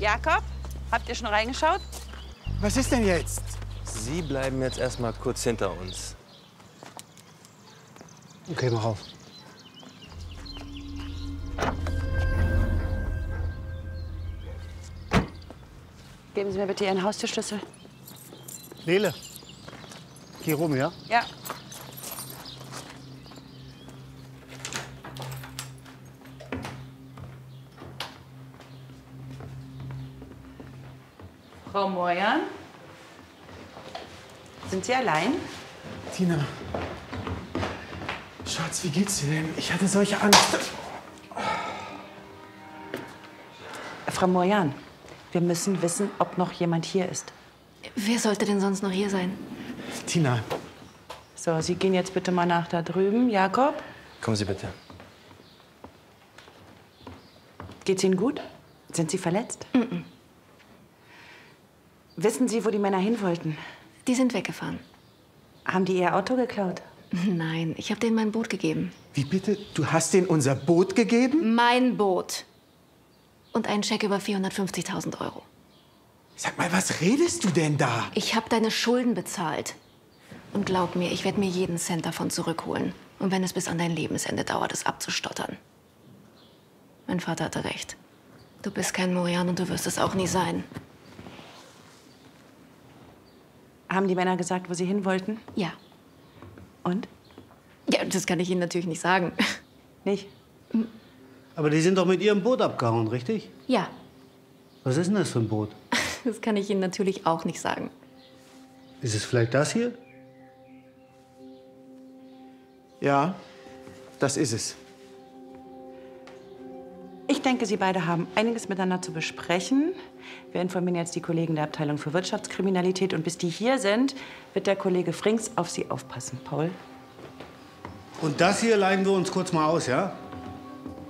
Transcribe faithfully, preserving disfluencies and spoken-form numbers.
Jakob, habt ihr schon reingeschaut? Was ist denn jetzt? Sie bleiben jetzt erstmal kurz hinter uns. Okay, mach auf. Geben Sie mir bitte Ihren Haustürschlüssel. Lele, geh rum, ja? Ja. Frau Moyan? Sind Sie allein? Tina, Schatz, wie geht's dir denn? Ich hatte solche Angst. Frau Moyan, wir müssen wissen, ob noch jemand hier ist. Wer sollte denn sonst noch hier sein? Tina. So, Sie gehen jetzt bitte mal nach da drüben. Jakob? Kommen Sie bitte. Geht's Ihnen gut? Sind Sie verletzt? Mm-mm. Wissen Sie, wo die Männer hin wollten? Die sind weggefahren. Haben die Ihr Auto geklaut? Nein, ich habe denen mein Boot gegeben. Wie bitte? Du hast denen unser Boot gegeben? Mein Boot. Und einen Scheck über vierhundertfünfzigtausend Euro. Sag mal, was redest du denn da? Ich habe deine Schulden bezahlt. Und glaub mir, ich werde mir jeden Cent davon zurückholen. Und wenn es bis an dein Lebensende dauert, es abzustottern. Mein Vater hatte recht. Du bist kein Moyan und du wirst es auch nie sein. Haben die Männer gesagt, wo sie hin wollten? Ja. Und? Ja, das kann ich Ihnen natürlich nicht sagen. Nicht? Aber die sind doch mit ihrem Boot abgehauen, richtig? Ja, Was ist denn das für ein Boot? das kann ich Ihnen natürlich auch nicht sagen. Ist es vielleicht das hier? Ja, das ist es. Ich denke, Sie beide haben einiges miteinander zu besprechen. Wir informieren jetzt die Kollegen der Abteilung für Wirtschaftskriminalität. Und bis die hier sind, wird der Kollege Frings auf Sie aufpassen. Paul? Und das hier leihen wir uns kurz mal aus, ja?